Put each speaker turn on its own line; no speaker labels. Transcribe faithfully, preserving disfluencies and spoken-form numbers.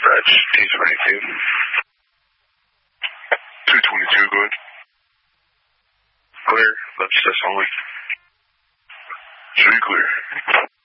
dispatch, T twenty-two. two twenty-two, good. Clear, that's this only. Should be clear.